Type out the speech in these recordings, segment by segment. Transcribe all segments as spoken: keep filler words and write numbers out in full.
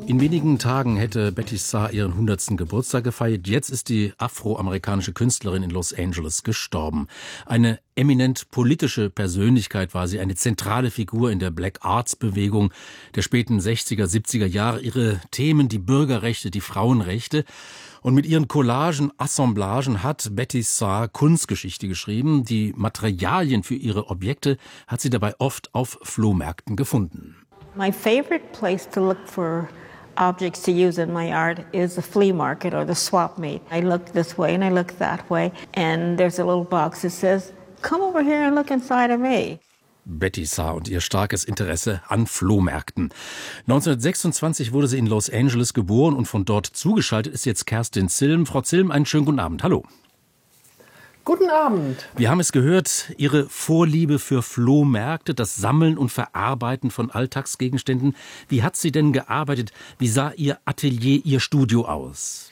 In wenigen Tagen hätte Betty Saar ihren hundertsten Geburtstag gefeiert. Jetzt ist die afroamerikanische Künstlerin in Los Angeles gestorben. Eine eminent politische Persönlichkeit war sie, eine zentrale Figur in der Black Arts Bewegung der späten sechziger, siebziger Jahre. Ihre Themen, die Bürgerrechte, die Frauenrechte. Und mit ihren Collagen, Assemblagen hat Betty Saar Kunstgeschichte geschrieben. Die Materialien für ihre Objekte hat sie dabei oft auf Flohmärkten gefunden. My favorite place to look for objects to use in my art is the flea market or the swap meet. I look this way and I look that way, and there's a little box that says, "Come over here and look inside of me." Betty Saar und ihr starkes Interesse an Flohmärkten. neunzehnhundertsechsundzwanzig wurde sie in Los Angeles geboren und von dort zugeschaltet ist jetzt Kerstin Zilm. Frau Zilm, einen schönen guten Abend. Hallo. Guten Abend. Wir haben es gehört, Ihre Vorliebe für Flohmärkte, das Sammeln und Verarbeiten von Alltagsgegenständen. Wie hat sie denn gearbeitet? Wie sah Ihr Atelier, Ihr Studio aus?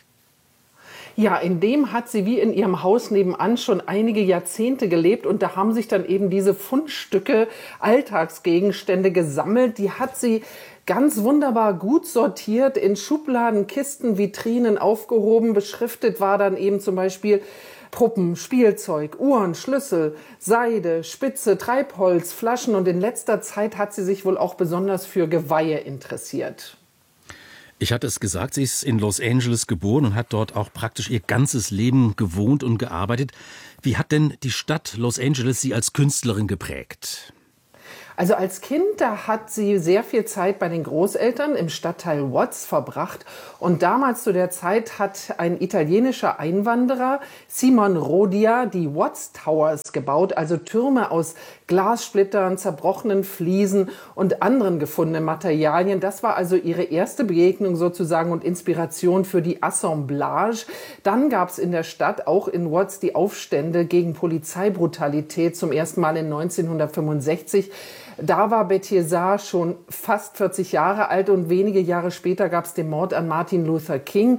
Ja, in dem hat sie wie in ihrem Haus nebenan schon einige Jahrzehnte gelebt und da haben sich dann eben diese Fundstücke, Alltagsgegenstände gesammelt. Die hat sie ganz wunderbar gut sortiert, in Schubladen, Kisten, Vitrinen aufgehoben. Beschriftet war dann eben zum Beispiel Puppen, Spielzeug, Uhren, Schlüssel, Seide, Spitze, Treibholz, Flaschen und in letzter Zeit hat sie sich wohl auch besonders für Geweihe interessiert. Ich hatte es gesagt, sie ist in Los Angeles geboren und hat dort auch praktisch ihr ganzes Leben gewohnt und gearbeitet. Wie hat denn die Stadt Los Angeles sie als Künstlerin geprägt? Also als Kind, da hat sie sehr viel Zeit bei den Großeltern im Stadtteil Watts verbracht. Und damals zu der Zeit hat ein italienischer Einwanderer, Simon Rodia, die Watts Towers gebaut, also Türme aus Glassplittern, zerbrochenen Fliesen und anderen gefundenen Materialien. Das war also ihre erste Begegnung sozusagen und Inspiration für die Assemblage. Dann gab es in der Stadt, auch in Watts, die Aufstände gegen Polizeibrutalität zum ersten Mal in neunzehnhundertfünfundsechzig. Da war Betty Saar schon fast vierzig Jahre alt und wenige Jahre später gab es den Mord an Martin Luther King.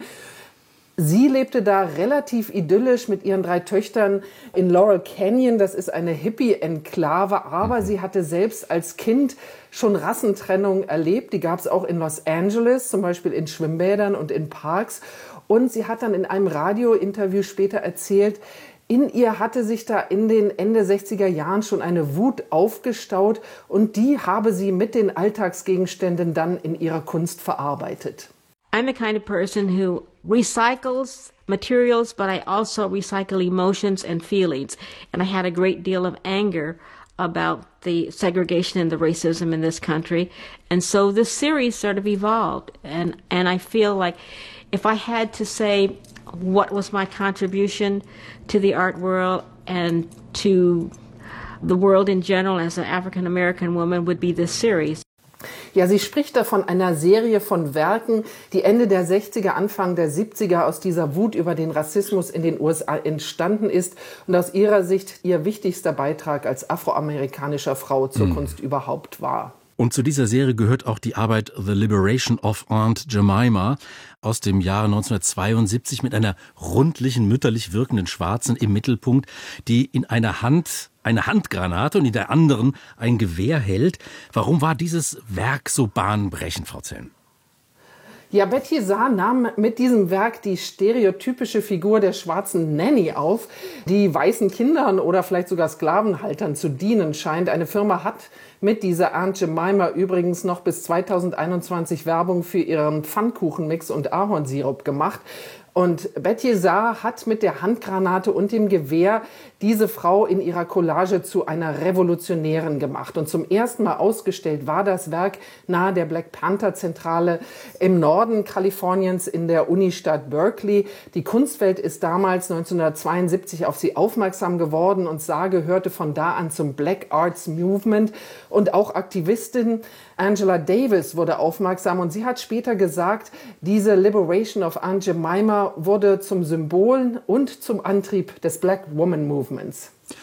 Sie lebte da relativ idyllisch mit ihren drei Töchtern in Laurel Canyon. Das ist eine Hippie-Enklave, aber sie hatte selbst als Kind schon Rassentrennung erlebt. Die gab es auch in Los Angeles, zum Beispiel in Schwimmbädern und in Parks. Und sie hat dann in einem Radiointerview später erzählt, in ihr hatte sich da in den Ende sechziger Jahren schon eine Wut aufgestaut und die habe sie mit den Alltagsgegenständen dann in ihrer Kunst verarbeitet. I'm the kind of person who recycles materials, but I also recycle emotions and feelings. And I had a great deal of anger about the segregation and the racism in this country. And so this series sort of evolved. And, and I feel like if I had to say what was my contribution to the art world and to the world in general as an African-American woman would be this series. Ja, sie spricht da von einer Serie von Werken, die Ende der sechziger, Anfang der siebziger aus dieser Wut über den Rassismus in den U S A entstanden ist und aus ihrer Sicht ihr wichtigster Beitrag als afroamerikanischer Frau zur mhm. Kunst überhaupt war. Und zu dieser Serie gehört auch die Arbeit The Liberation of Aunt Jemima aus dem Jahre neunzehnhundertzweiundsiebzig mit einer rundlichen, mütterlich wirkenden Schwarzen im Mittelpunkt, die in einer Hand eine Handgranate und in der anderen ein Gewehr hält. Warum war dieses Werk so bahnbrechend, Frau Zilm? Ja, Betty Saar nahm mit diesem Werk die stereotypische Figur der schwarzen Nanny auf, die weißen Kindern oder vielleicht sogar Sklavenhaltern zu dienen scheint. Eine Firma hat mit dieser Aunt Jemima übrigens noch bis zweitausendeinundzwanzig Werbung für ihren Pfannkuchenmix und Ahornsirup gemacht. Und Betty Saar hat mit der Handgranate und dem Gewehr diese Frau in ihrer Collage zu einer Revolutionärin gemacht. Und zum ersten Mal ausgestellt war das Werk nahe der Black Panther Zentrale im Norden Kaliforniens in der Unistadt Berkeley. Die Kunstwelt ist damals neunzehnhundertzweiundsiebzig auf sie aufmerksam geworden und Saar gehörte von da an zum Black Arts Movement. Und auch Aktivistin Angela Davis wurde aufmerksam und sie hat später gesagt, diese Liberation of Aunt Jemima wurde zum Symbol und zum Antrieb des Black Woman Movements.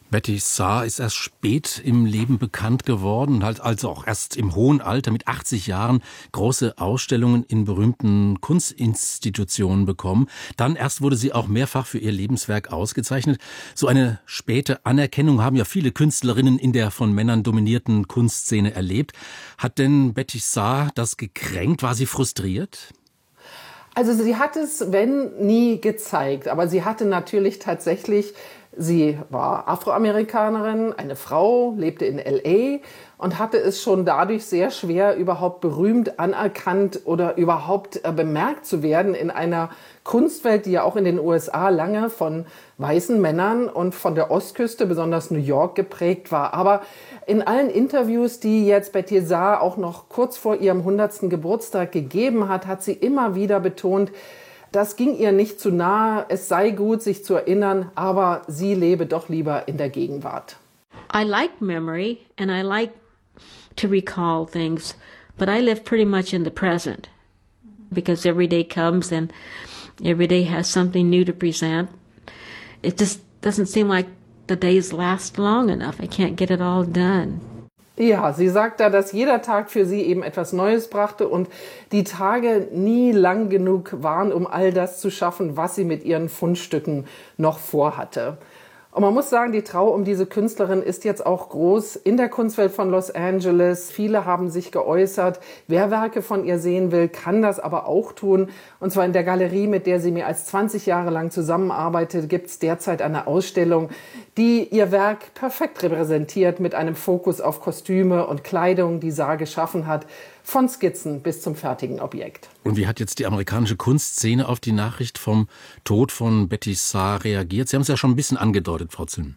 Betty Saar ist erst spät im Leben bekannt geworden, hat also auch erst im hohen Alter mit achtzig Jahren große Ausstellungen in berühmten Kunstinstitutionen bekommen. Dann erst wurde sie auch mehrfach für ihr Lebenswerk ausgezeichnet. So eine späte Anerkennung haben ja viele Künstlerinnen in der von Männern dominierten Kunstszene erlebt. Hat denn Betty Saar das gekränkt? War sie frustriert? Also sie hat es, wenn, nie gezeigt. Aber sie hatte natürlich tatsächlich, sie war Afroamerikanerin, eine Frau, lebte in L A und hatte es schon dadurch sehr schwer, überhaupt berühmt, anerkannt oder überhaupt bemerkt zu werden in einer Kunstwelt, die ja auch in den U S A lange von weißen Männern und von der Ostküste, besonders New York, geprägt war. Aber in allen Interviews, die jetzt Betty Saar auch noch kurz vor ihrem hundertsten Geburtstag gegeben hat, hat sie immer wieder betont, das ging ihr nicht zu nahe, es sei gut, sich zu erinnern, aber sie lebe doch lieber in der Gegenwart. I like memory and I like to recall things, but I live pretty much in the present because every day comes and every day has something new to present. It just doesn't seem like the days last long enough. I can't get it all done. Ja, sie sagt da, dass jeder Tag für sie eben etwas Neues brachte und die Tage nie lang genug waren, um all das zu schaffen, was sie mit ihren Fundstücken noch vorhatte. Und man muss sagen, die Trauer um diese Künstlerin ist jetzt auch groß in der Kunstwelt von Los Angeles. Viele haben sich geäußert. Wer Werke von ihr sehen will, kann das aber auch tun. Und zwar in der Galerie, mit der sie mehr als zwanzig Jahre lang zusammenarbeitet, gibt es derzeit eine Ausstellung, die ihr Werk perfekt repräsentiert mit einem Fokus auf Kostüme und Kleidung, die Saar geschaffen hat, von Skizzen bis zum fertigen Objekt. Und wie hat jetzt die amerikanische Kunstszene auf die Nachricht vom Tod von Betty Saar reagiert? Sie haben es ja schon ein bisschen angedeutet, Frau Zilm.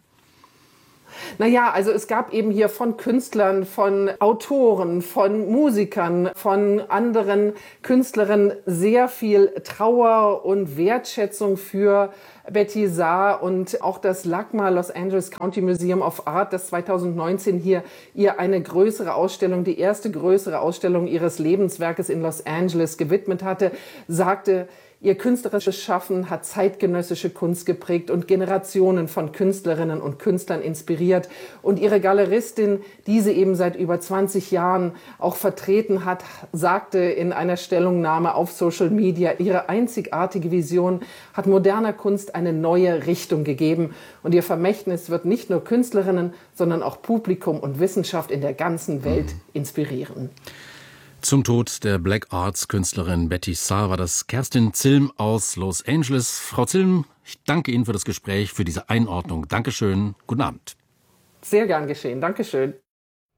Naja, also es gab eben hier von Künstlern, von Autoren, von Musikern, von anderen Künstlerinnen sehr viel Trauer und Wertschätzung für Betty Saar und auch das LACMA, Los Angeles County Museum of Art, das zweitausendneunzehn hier ihr eine größere Ausstellung, die erste größere Ausstellung ihres Lebenswerkes in Los Angeles gewidmet hatte, sagte, ihr künstlerisches Schaffen hat zeitgenössische Kunst geprägt und Generationen von Künstlerinnen und Künstlern inspiriert. Und ihre Galeristin, die sie eben seit über zwanzig Jahren auch vertreten hat, sagte in einer Stellungnahme auf Social Media, ihre einzigartige Vision hat moderner Kunst eine neue Richtung gegeben. Und ihr Vermächtnis wird nicht nur Künstlerinnen, sondern auch Publikum und Wissenschaft in der ganzen Welt inspirieren. Zum Tod der Black Arts Künstlerin Betty Saar war das Kerstin Zilm aus Los Angeles. Frau Zilm, ich danke Ihnen für das Gespräch, für diese Einordnung. Dankeschön. Guten Abend. Sehr gern geschehen. Dankeschön.